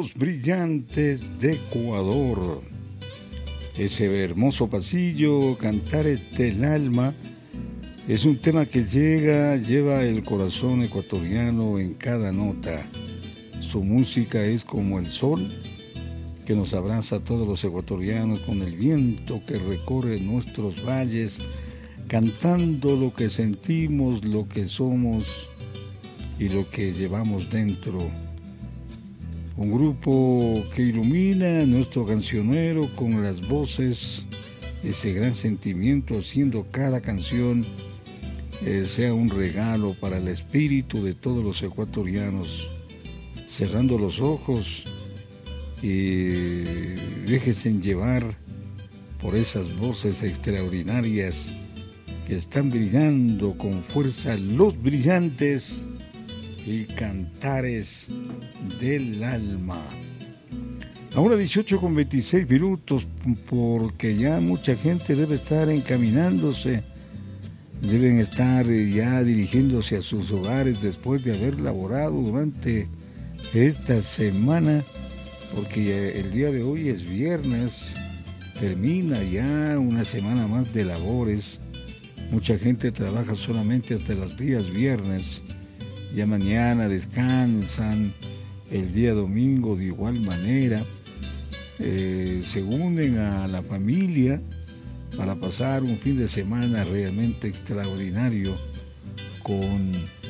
Los Brillantes de Ecuador. Ese hermoso pasillo, Cantares del Alma, es un tema que lleva el corazón ecuatoriano en cada nota. Su música es como el sol que nos abraza a todos los ecuatorianos con el viento que recorre nuestros valles, cantando lo que sentimos, lo que somos y lo que llevamos dentro. Un grupo que ilumina nuestro cancionero con las voces, ese gran sentimiento, haciendo cada canción sea un regalo para el espíritu de todos los ecuatorianos. Cerrando los ojos y déjense llevar por esas voces extraordinarias que están brillando con fuerza, los brillantes y Cantares del Alma. Ahora 18:26, porque ya mucha gente debe estar encaminándose, deben estar ya dirigiéndose a sus hogares después de haber laborado durante esta semana, porque el día de hoy es viernes, termina ya una semana más de labores. Mucha gente trabaja solamente hasta los días viernes. Ya mañana descansan, el día domingo de igual manera, se unen a la familia para pasar un fin de semana realmente extraordinario con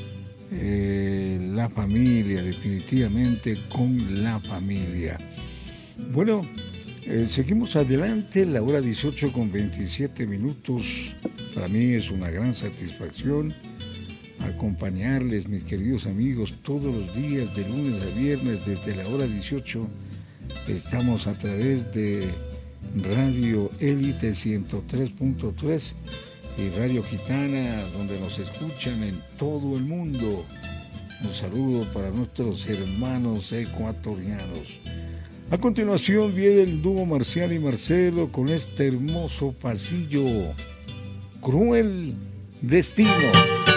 la familia, definitivamente con la familia. Bueno, seguimos adelante, la hora 18:27. Para mí es una gran satisfacción acompañarles, mis queridos amigos, todos los días, de lunes a viernes, desde la hora 18. Estamos a través de Radio Élite 103.3 y Radio Gitana, donde nos escuchan en todo el mundo. Un saludo para nuestros hermanos ecuatorianos. A continuación viene el dúo Marcial y Marcelo con este hermoso pasillo, Cruel Destino.